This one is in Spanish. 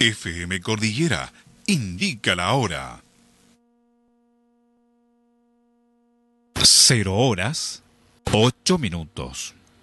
FM Cordillera indica la hora. 0 horas, 8 minutos.